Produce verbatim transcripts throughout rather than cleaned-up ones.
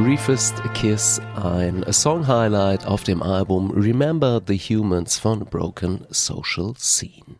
Briefest Kiss, ein Song-Highlight auf dem Album Remember the Humans von Broken Social Scene.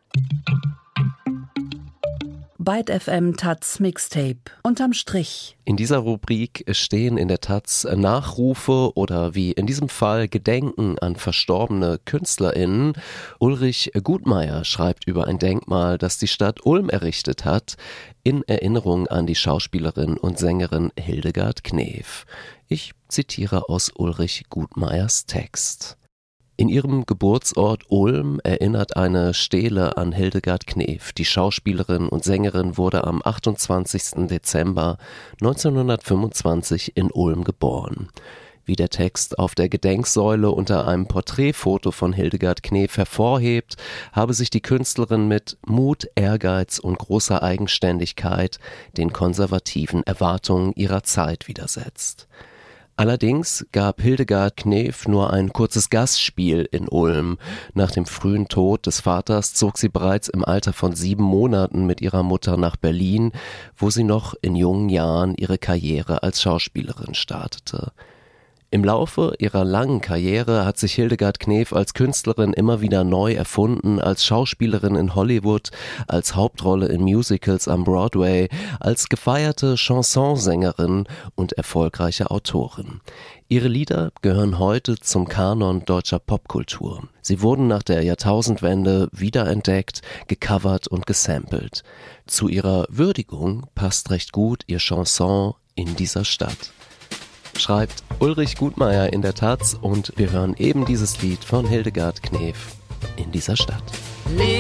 Byte F M Taz Mixtape. Unterm Strich. In dieser Rubrik stehen in der Taz Nachrufe oder wie in diesem Fall Gedenken an verstorbene KünstlerInnen. Ulrich Gutmeier schreibt über ein Denkmal, das die Stadt Ulm errichtet hat, in Erinnerung an die Schauspielerin und Sängerin Hildegard Knef. Ich zitiere aus Ulrich Gutmeiers Text. In ihrem Geburtsort Ulm erinnert eine Stele an Hildegard Knef. Die Schauspielerin und Sängerin wurde am achtundzwanzigsten Dezember neunzehnhundertfünfundzwanzig in Ulm geboren. Wie der Text auf der Gedenksäule unter einem Porträtfoto von Hildegard Knef hervorhebt, habe sich die Künstlerin mit Mut, Ehrgeiz und großer Eigenständigkeit den konservativen Erwartungen ihrer Zeit widersetzt. Allerdings gab Hildegard Knef nur ein kurzes Gastspiel in Ulm. Nach dem frühen Tod des Vaters zog sie bereits im Alter von sieben Monaten mit ihrer Mutter nach Berlin, wo sie noch in jungen Jahren ihre Karriere als Schauspielerin startete. Im Laufe ihrer langen Karriere hat sich Hildegard Knef als Künstlerin immer wieder neu erfunden, als Schauspielerin in Hollywood, als Hauptrolle in Musicals am Broadway, als gefeierte Chansonsängerin und erfolgreiche Autorin. Ihre Lieder gehören heute zum Kanon deutscher Popkultur. Sie wurden nach der Jahrtausendwende wiederentdeckt, gecovert und gesampelt. Zu ihrer Würdigung passt recht gut ihr Chanson In dieser Stadt. Schreibt Ulrich Gutmeier in der Taz und wir hören eben dieses Lied von Hildegard Knef, In dieser Stadt.